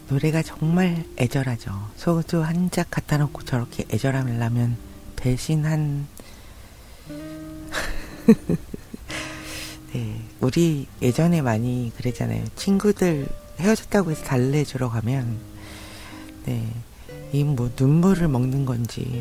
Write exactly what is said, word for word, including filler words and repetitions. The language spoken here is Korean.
노래가 정말 애절하죠. 소주 한 짝 갖다 놓고 저렇게 애절하려면 배신한 네, 우리 예전에 많이 그랬잖아요. 친구들 헤어졌다고 해서 달래주러 가면 네, 이 뭐 눈물을 먹는 건지